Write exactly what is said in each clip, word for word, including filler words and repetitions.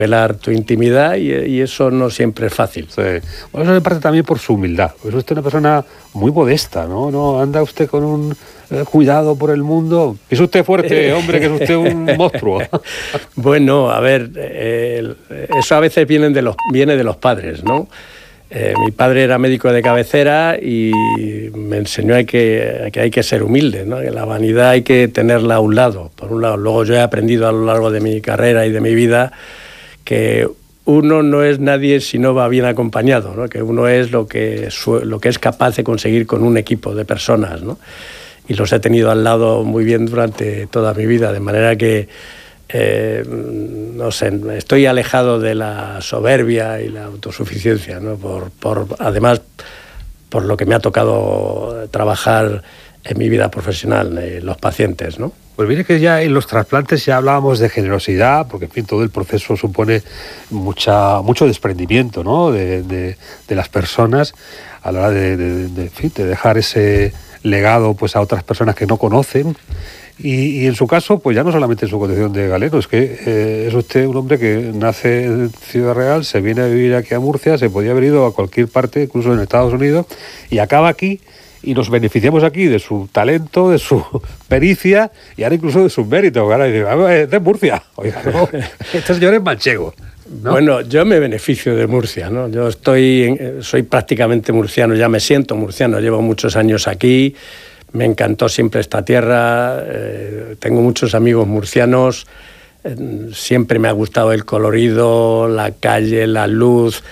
revelar tu intimidad y, y eso no siempre es fácil. Sí. Bueno, eso me parte también por su humildad. Es usted una persona muy modesta, ¿no? No anda usted con un eh, cuidado por el mundo. Es usted fuerte, hombre, que es usted un monstruo. Bueno, a ver, eh, eso a veces viene de los, viene de los padres, ¿no? Eh, mi padre era médico de cabecera y me enseñó a que, a que hay que ser humilde, ¿no? Que la vanidad hay que tenerla a un lado, por un lado. Luego yo he aprendido a lo largo de mi carrera y de mi vida que uno no es nadie si no va bien acompañado, ¿no? Que uno es lo que, lo que es capaz de conseguir con un equipo de personas, ¿no? Y los he tenido al lado muy bien durante toda mi vida, de manera que Eh, no sé, estoy alejado de la soberbia y la autosuficiencia, ¿no? Por, por, además, por lo que me ha tocado trabajar en mi vida profesional, eh, los pacientes, ¿no? Pues mire que ya en los trasplantes ya hablábamos de generosidad, porque en fin, todo el proceso supone mucha, mucho desprendimiento, ¿no? de, de, de las personas a la hora de, de, de, en fin, de dejar ese legado pues, a otras personas que no conocen. Y, y en su caso, pues ya no solamente en su condición de galeno, es que eh, es usted un hombre que nace en Ciudad Real, se viene a vivir aquí a Murcia, se podía haber ido a cualquier parte, incluso en Estados Unidos, y acaba aquí, y nos beneficiamos aquí de su talento, de su pericia, y ahora incluso de sus méritos. Ahora dice, es de Murcia. Oiga, no, este señor es manchego, ¿no? Bueno, yo me beneficio de Murcia, ¿no? Yo estoy, soy prácticamente murciano, ya me siento murciano, llevo muchos años aquí. Me encantó siempre esta tierra, eh, tengo muchos amigos murcianos, eh, siempre me ha gustado el colorido, la calle, la luz,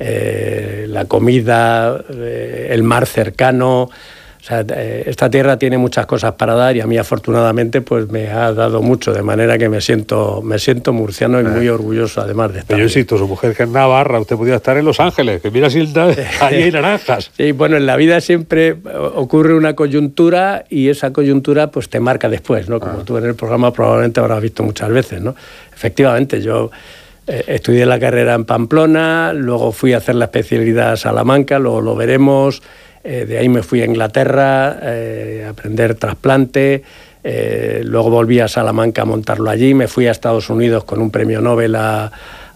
eh, la comida, eh, el mar cercano. O sea, eh, esta tierra tiene muchas cosas para dar y a mí afortunadamente pues me ha dado mucho, de manera que me siento, me siento murciano y muy orgulloso además de estar. Pero yo insisto, su mujer que es Navarra, usted podía estar en Los Ángeles, que mira si allí hay naranjas. Sí, bueno, en la vida siempre ocurre una coyuntura y esa coyuntura pues te marca después, ¿no? Como ah. tú en el programa probablemente habrás visto muchas veces, ¿no? Efectivamente, yo eh, estudié la carrera en Pamplona, luego fui a hacer la especialidad a Salamanca, luego lo veremos. Eh, de ahí me fui a Inglaterra eh, a aprender trasplante, eh, luego volví a Salamanca a montarlo allí, me fui a Estados Unidos con un premio Nobel a,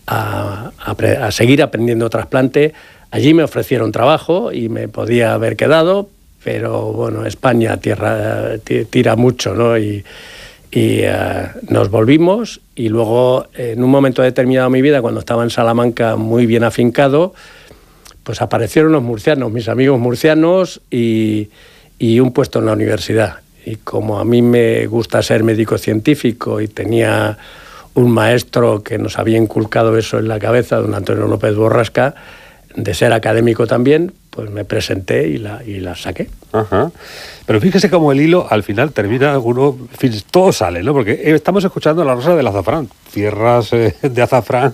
a, a, a seguir aprendiendo trasplante. Allí me ofrecieron trabajo y me podía haber quedado, pero bueno, España tierra, tira mucho, ¿no? Y, y uh, nos volvimos y luego en un momento determinado de mi vida, cuando estaba en Salamanca muy bien afincado, pues aparecieron los murcianos, mis amigos murcianos y, y un puesto en la universidad. Y como a mí me gusta ser médico científico y tenía un maestro que nos había inculcado eso en la cabeza, don Antonio López Borrasca, de ser académico también, pues me presenté y la, y la saqué. Ajá. Pero fíjese cómo el hilo al final termina, uno, en fin, todo sale, ¿no? Porque estamos escuchando La Rosa del Azafrán, tierras eh, de azafrán.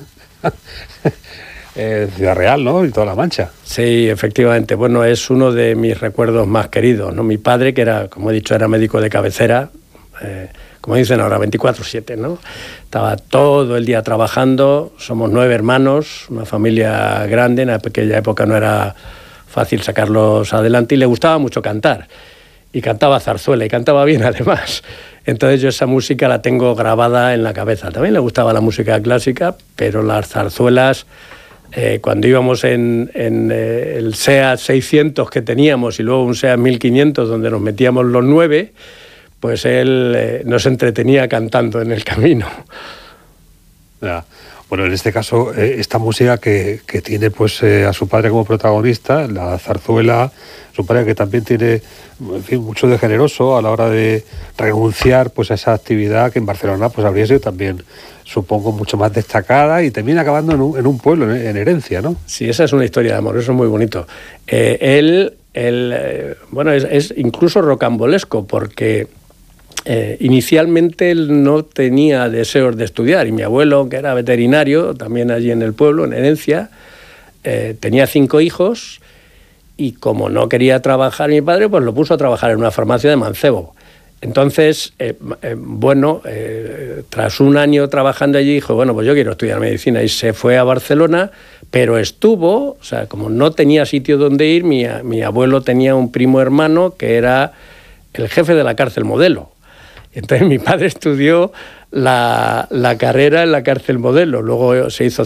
Eh, Ciudad Real, ¿no? Y toda la Mancha. Sí, efectivamente. Bueno, es uno de mis recuerdos más queridos, ¿no? Mi padre, que era, como he dicho, era médico de cabecera, eh, como dicen ahora, veinticuatro siete, ¿no? Estaba todo el día trabajando, somos nueve hermanos, una familia grande, en aquella época no era fácil sacarlos adelante y le gustaba mucho cantar. Y cantaba zarzuela, y cantaba bien además. Entonces yo esa música la tengo grabada en la cabeza. También le gustaba la música clásica, pero las zarzuelas... Eh, cuando íbamos en, en eh, el SEAT seiscientos que teníamos y luego un SEAT mil quinientos donde nos metíamos los nueve, pues él eh, nos entretenía cantando en el camino. Ya. Bueno, en este caso, eh, esta música que, que tiene pues eh, a su padre como protagonista, la zarzuela, su padre que también tiene, en fin, mucho de generoso a la hora de renunciar pues a esa actividad que en Barcelona pues habría sido también, supongo, mucho más destacada y termina acabando en un, en un pueblo, en, en Herencia, ¿no? Sí, esa es una historia de amor, eso es muy bonito. Eh, él, él eh, bueno, es, es incluso rocambolesco porque eh, inicialmente él no tenía deseos de estudiar y mi abuelo, que era veterinario, también allí en el pueblo, en Herencia, eh, tenía cinco hijos y como no quería trabajar mi padre, pues lo puso a trabajar en una farmacia de Mancebo. Entonces, eh, eh, bueno, eh, tras un año trabajando allí, dijo, bueno, pues yo quiero estudiar medicina y se fue a Barcelona, pero estuvo, o sea, como no tenía sitio donde ir, mi, mi abuelo tenía un primo hermano que era el jefe de la cárcel Modelo. Entonces mi padre estudió la, la carrera en la cárcel Modelo, luego se hizo